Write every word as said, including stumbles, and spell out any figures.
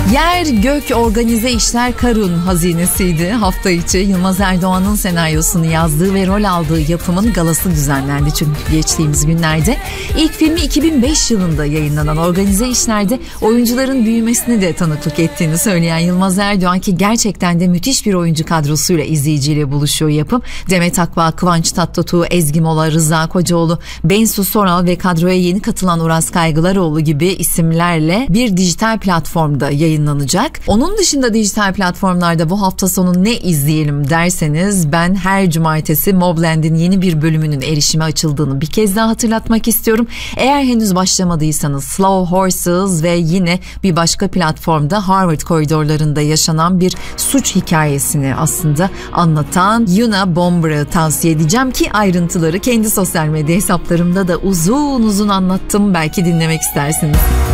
Yer Gök Organize İşler Karun hazinesiydi. Hafta içi Yılmaz Erdoğan'ın senaryosunu yazdığı ve rol aldığı yapımın galası düzenlendi çünkü geçtiğimiz günlerde. İlk filmi iki bin beş yılında yayınlanan Organize İşler'de oyuncuların büyümesine de tanıklık ettiğini söyleyen Yılmaz Erdoğan ki gerçekten de müthiş bir oyuncu kadrosuyla izleyiciyle buluşuyor yapım. Demet Akbağ, Kıvanç Tatlıtuğ, Ezgi Mola, Rıza Kocaoğlu, Bensu Soral ve kadroya yeni katılan Uras Kaygılaroğlu gibi isimlerle bir dijital platformda yayınlanacak. Onun dışında dijital platformlarda bu hafta sonu ne izleyelim derseniz ben her cumartesi Mobland'in yeni bir bölümünün erişime açıldığını bir kez daha hatırlatmak istiyorum. Eğer henüz başlamadıysanız Slow Horses ve yine bir başka platformda Harvard koridorlarında yaşanan bir suç hikayesini aslında anlatan Yuna Bomber'ı tavsiye edeceğim ki ayrıntıları kendi sosyal medya hesaplarımda da uzun uzun anlattım. Belki dinlemek istersiniz.